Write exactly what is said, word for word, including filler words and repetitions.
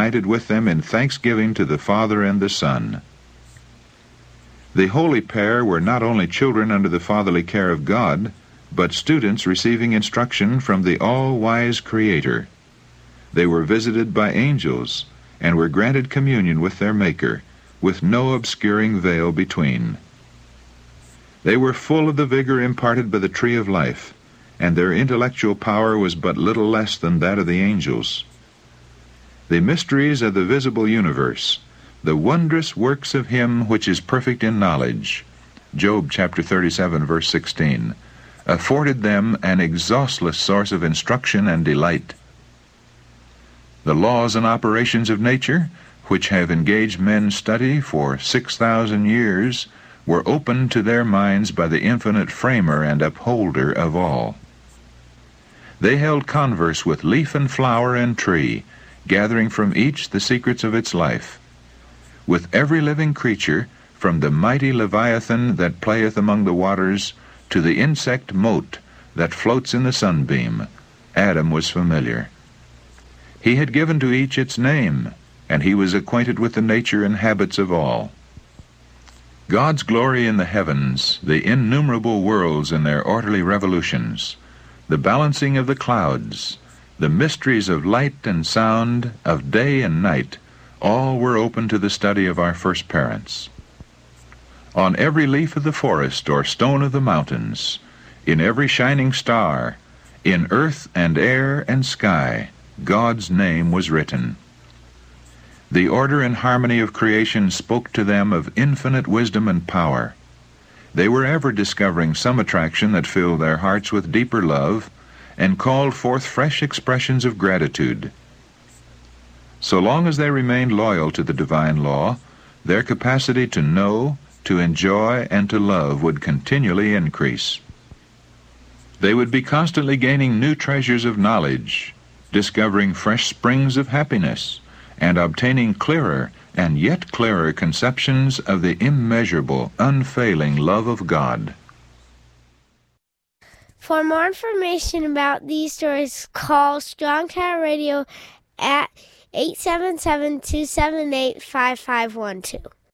united with them in thanksgiving to the Father and the Son. The holy pair were not only children under the fatherly care of God, but students receiving instruction from the all-wise Creator. They were visited by angels, and were granted communion with their Maker, with no obscuring veil between. They were full of the vigor imparted by the tree of life, and their intellectual power was but little less than that of the angels. The mysteries of the visible universe, the wondrous works of Him which is perfect in knowledge, Job chapter thirty-seven, verse sixteen, afforded them an exhaustless source of instruction and delight. The laws and operations of nature, which have engaged men's study for six thousand years, were opened to their minds by the infinite Framer and Upholder of all. They held converse with leaf and flower and tree, gathering from each the secrets of its life. With every living creature, from the mighty Leviathan that playeth among the waters, to the insect mote that floats in the sunbeam, Adam was familiar. He had given to each its name, and he was acquainted with the nature and habits of all. God's glory in the heavens, the innumerable worlds in their orderly revolutions, the balancing of the clouds, the mysteries of light and sound, of day and night, all were open to the study of our first parents. On every leaf of the forest or stone of the mountains, in every shining star, in earth and air and sky, God's name was written. The order and harmony of creation spoke to them of infinite wisdom and power. They were ever discovering some attraction that filled their hearts with deeper love and called forth fresh expressions of gratitude. So long as they remained loyal to the divine law, their capacity to know, to enjoy, and to love would continually increase. They would be constantly gaining new treasures of knowledge, discovering fresh springs of happiness, and obtaining clearer and yet clearer conceptions of the immeasurable, unfailing love of God. For more information about these stories, call Strong Tower Radio at eight seven seven, two seven eight, five five one two.